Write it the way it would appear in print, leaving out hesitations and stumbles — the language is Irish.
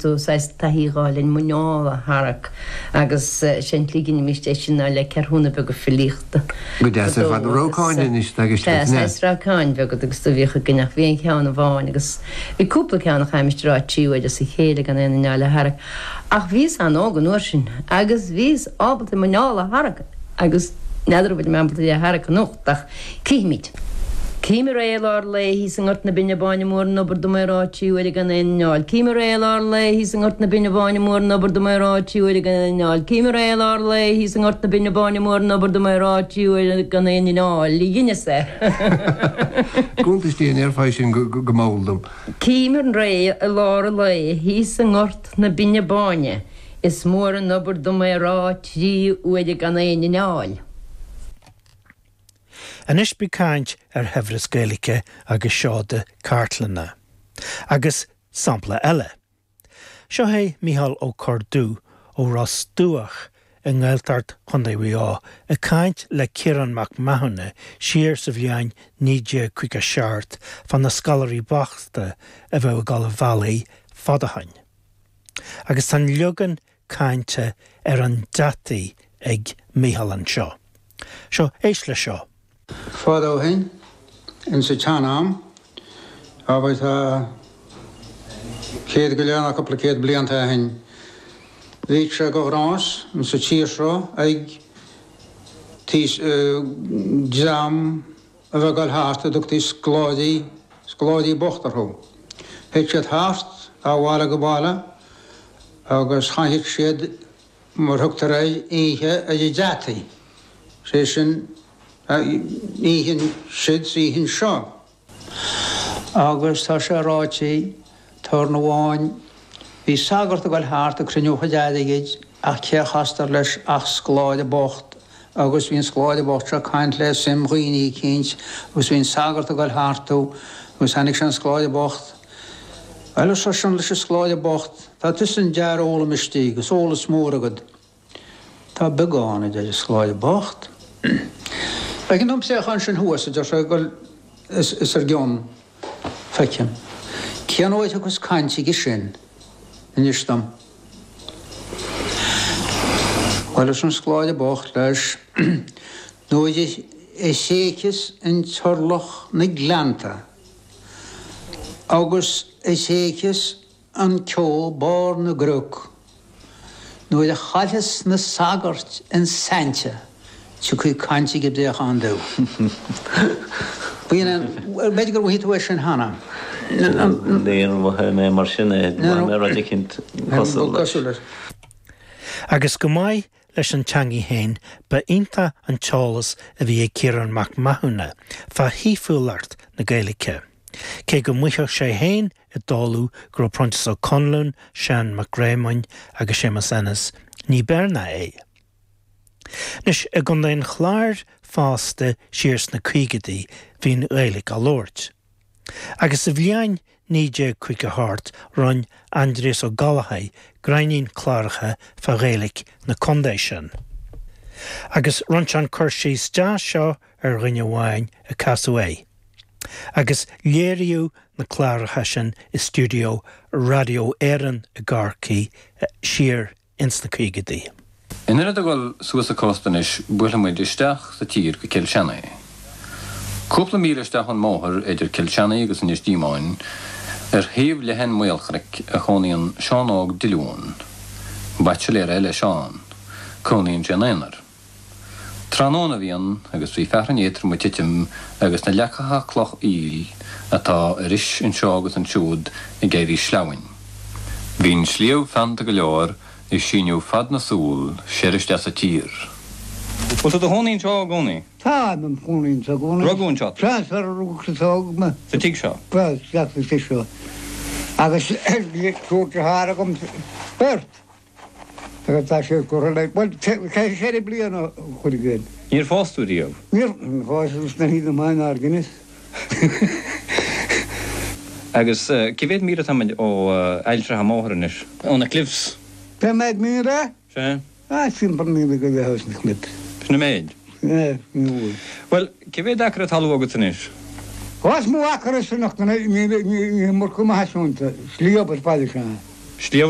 tú sais tahíáilin muála harach agus sin lígin míiste sinna le cearhúna be go filíchta. Go de fan róáin is agus rááin be agus do bhícha gannach bhíon cheanna bháin agus bhí cúpla ceannach chaimistrá tíú agus i chéile gan éile harach. Ach vís an ágan nuair sin agus vís ábalta muála harach agus neidir bud mebal a harach nóach cíimiid. Cíime réalár le hí san ort na binne báine mór nobar do mairátíú gan éáil. Cíime réalár le hí san ort na binne báine mór nobar do mairátíú gan éáil. Cíime réalár le hí san ort na binne báine mór nobar do mairátíú gan éáil. Lí dine sé. Gúntas tíon fáis sin go máldum. Cíime ré a lára le hí san ort na binne báine is mór an nobar do mairátíú gan éáil. Anis bí caint hefras Gaeilge agus seo de Cartlanna. Agus sampla eile. Seo é Mícheál Ó Cordú ó Rostúach in Gaeltart Chondaigh a caint le Ciarán Mac Mahoney siar sa bhíain 9 fan na scalarí bachta a bheith gal Valley Fadahain. Agus tan legan cainte an dataí ag Mícheál an seo. Seo éis le seo. Fadóhain in sa Teanam ábhaid céad go leanna coppla céad blianta hain. Bhí se go rás in sa tíosrá ag exam a bheith gal háart a dúchtaí scládaí bochtarthó. Héit siad háart á bhála go bála agus chaithigh siad mar thugtar ihe a dheataí. Sé sin íhinn siad íhinn seo. Agus tá sé ráití tar na bháin bhí sagart a gáil háart a cruinneocha deadaigid ach ce chastar leis ach scláide bocht agus bhíon scláide bocht se caint le sim roioí cíns agus bhíon sagart a gáil háartú agus hanig sin scláide bocht. Eile se sin leis scláide bocht tá tu an dear óla mistí agus óla smór agad. Tá begána de scláide bocht. Ag an sé sin thuasa de se go is gceann feicean. Cean óid agus caintí go sin in istam. Bhile an scláide bocht leis nóid é séchas in torlach na gleanta. Agus é séchas an ceol bar na grúch. Nóid a chaillas na sagart in Sainte. Tú chuí caintí go dé an dú. Bhíon beidir gur bhí sin hana. Déon bhthe mé mar sinna cinint cosúil. Agus go maiid leis an teangaí héin ba ionta an teolalas a bhí Ciarán Mac Mahoney fa hífuúlart na Gaeilge. Cé go muiseach sé héin i dáú gur Priontas Ó Conlún, Sean McRamoin agus Seamus Ennis ní berna é. Nis a gan daon chláir fásta siars na cuigadaí hín Gaeilge a Lord. Agus a bhíain 9 ran Andrés Ó Galahad grainín chláiricha fa Gaeilge na Condéisian. Agus ransean chuirsí stá seo ar rinne bháin a casú é. Agus léiriú na chláiricha sin i stúdio Radio Éireann a Garcaí siar ins na cuigadaí. In a goil suas a costanis buair muid isteach sa tír go Kilshanna. Cúpla míle isteach an móthir idir Kilshanna agus an istímáin héamh le hen muilchric a chonaíonn Seán Óg Dillún, bachelor eile Seán, conaíonn Jean Éinar. Tránóna bhíon agus bhí fearan éitir mu titim agus na lechacha cloch íl atá iris an seo agus an siúd I géirí sleabhain. Bhín slíomh fanta go leor is síniú fad na súl séiriste sa tír. Was het de honing zo goni? Tá, man honing zo goni. Ragún shot. Tras ar rúgsa zo ma. The tig shot. Wel, ja, the tig shot. Agus ég trúti hára kom burt. Agus tá sé korrelei. Wel, kai sé blian á chuigin. Hier fástúdio. Hier fástús na hína main arginis. Agus ki veit míra tamid ó eiltra ha móhranis. Óna cliffs. Tá meid míra? Sé? Simpel míra go bheith haus na clip. Pna méid? Ja, mí. Wel, ki veit akkurat talú agus tanis? Was mú akkurat sin nach ní mór cuma hasúnta. Slíobar palisána. Slíobar